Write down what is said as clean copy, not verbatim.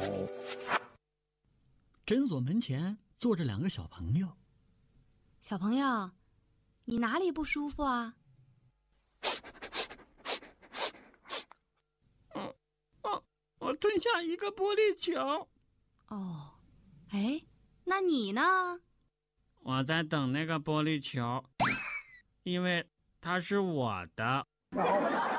诊所门前坐着2个小朋友。 小朋友，你哪里不舒服啊？ 我吞下一个玻璃球。 哦，哎，那你呢？ 我在等那个玻璃球，因为它是我的。